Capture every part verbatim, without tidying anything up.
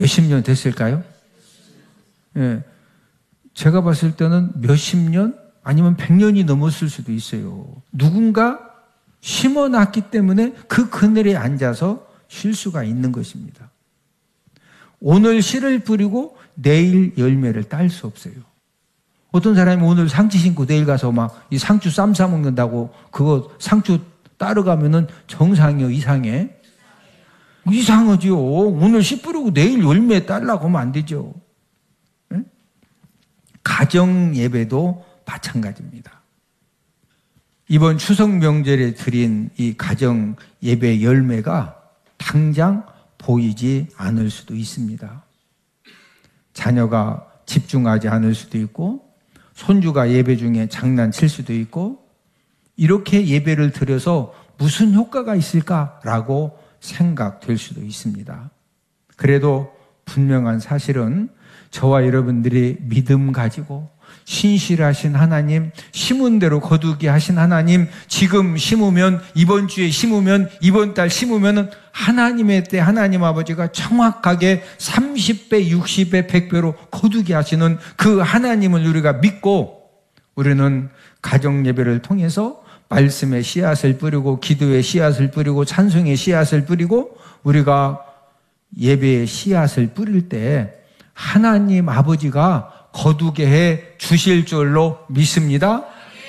몇십 년 됐을까요? 예. 제가 봤을 때는 몇십 년 아니면 백 년이 넘었을 수도 있어요. 누군가 심어놨기 때문에 그 그늘에 앉아서 쉴 수가 있는 것입니다. 오늘 씨를 뿌리고 내일 열매를 딸 수 없어요. 어떤 사람이 오늘 상추 심고 내일 가서 막 이 상추 쌈 싸 먹는다고 그거 상추 따라가면은 정상이요, 이상해? 이상하지요. 오늘 씨 뿌리고 내일 열매 딸라고 하면 안 되죠. 네? 가정 예배도 마찬가지입니다. 이번 추석 명절에 드린 이 가정 예배 열매가 당장 보이지 않을 수도 있습니다. 자녀가 집중하지 않을 수도 있고, 손주가 예배 중에 장난칠 수도 있고, 이렇게 예배를 드려서 무슨 효과가 있을까라고 생각될 수도 있습니다. 그래도 분명한 사실은 저와 여러분들이 믿음 가지고 신실하신 하나님, 심은 대로 거두게 하신 하나님, 지금 심으면 이번 주에 심으면 이번 달 심으면 하나님의 때 하나님 아버지가 정확하게 삼십 배, 육십 배, 백 배로 거두게 하시는 그 하나님을 우리가 믿고, 우리는 가정 예배를 통해서 말씀의 씨앗을 뿌리고, 기도의 씨앗을 뿌리고, 찬송의 씨앗을 뿌리고, 우리가 예배의 씨앗을 뿌릴 때 하나님 아버지가 거두게 해 주실 줄로 믿습니다.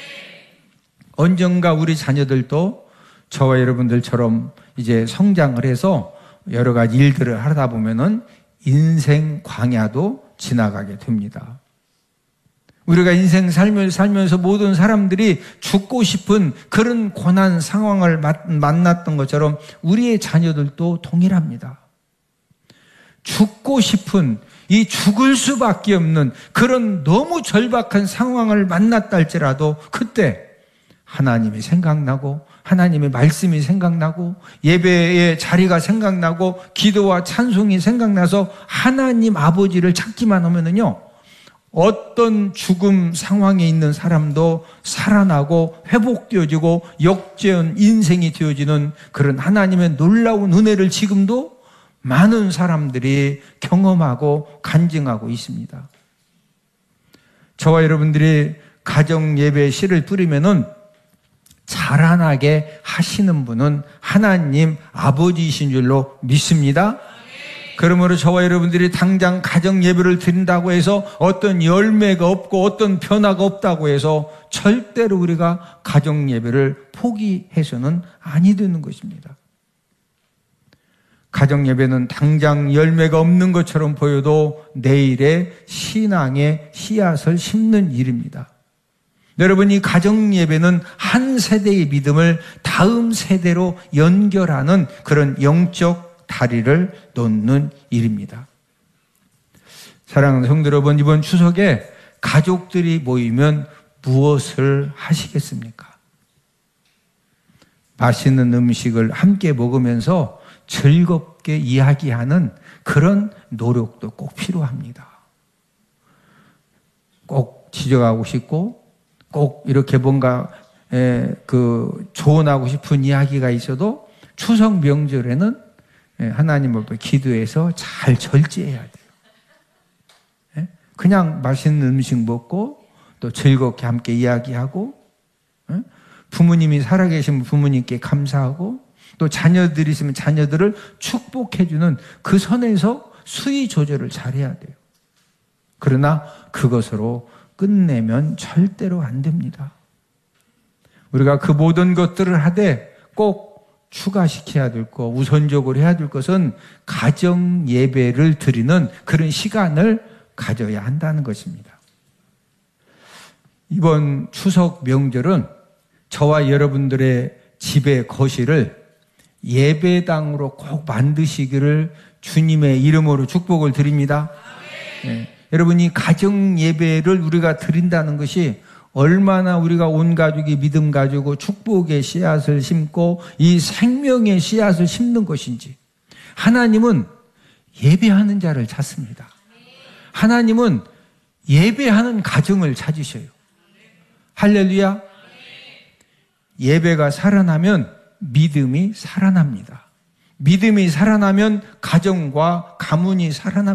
언젠가 우리 자녀들도 저와 여러분들처럼 이제 성장을 해서 여러 가지 일들을 하다 보면은 인생 광야도 지나가게 됩니다. 우리가 인생 살면서 모든 사람들이 죽고 싶은 그런 고난 상황을 만났던 것처럼 우리의 자녀들도 동일합니다. 죽고 싶은, 이 죽을 수밖에 없는 그런 너무 절박한 상황을 만났다 할지라도 그때 하나님이 생각나고, 하나님의 말씀이 생각나고, 예배의 자리가 생각나고, 기도와 찬송이 생각나서 하나님 아버지를 찾기만 하면은요, 어떤 죽음 상황에 있는 사람도 살아나고 회복되어지고 역전 인생이 되어지는 그런 하나님의 놀라운 은혜를 지금도 많은 사람들이 경험하고 간증하고 있습니다. 저와 여러분들이 가정 예배 씨를 뿌리면은 자라나게 하시는 분은 하나님 아버지이신 줄로 믿습니다. 그러므로 저와 여러분들이 당장 가정 예배를 드린다고 해서 어떤 열매가 없고 어떤 변화가 없다고 해서 절대로 우리가 가정 예배를 포기해서는 아니 되는 것입니다. 가정 예배는 당장 열매가 없는 것처럼 보여도 내일의 신앙의 씨앗을 심는 일입니다. 여러분, 이 가정 예배는 한 세대의 믿음을 다음 세대로 연결하는 그런 영적 다리를 놓는 일입니다. 사랑하는 성도 여러분, 이번 추석에 가족들이 모이면 무엇을 하시겠습니까? 맛있는 음식을 함께 먹으면서 즐겁게 이야기하는 그런 노력도 꼭 필요합니다. 꼭 지적하고 싶고, 꼭 이렇게 뭔가 그 조언하고 싶은 이야기가 있어도 추석 명절에는 하나님 앞에 기도해서 잘 절제해야 돼요. 그냥 맛있는 음식 먹고 또 즐겁게 함께 이야기하고, 부모님이 살아계시면 부모님께 감사하고, 또 자녀들이 있으면 자녀들을 축복해주는 그 선에서 수위 조절을 잘해야 돼요. 그러나 그것으로 끝내면 절대로 안 됩니다. 우리가 그 모든 것들을 하되 꼭 추가시켜야 될 것, 우선적으로 해야 될 것은 가정 예배를 드리는 그런 시간을 가져야 한다는 것입니다. 이번 추석 명절은 저와 여러분들의 집의 거실을 예배당으로 꼭 만드시기를 주님의 이름으로 축복을 드립니다. 네. 여러분이 가정 예배를 우리가 드린다는 것이 얼마나 우리가 온 가족이 믿음 가지고 축복의 씨앗을 심고 이 생명의 씨앗을 심는 것인지. 하나님은 예배하는 자를 찾습니다. 하나님은 예배하는 가정을 찾으셔요. 할렐루야. 예배가 살아나면 믿음이 살아납니다. 믿음이 살아나면 가정과 가문이 살아납니다.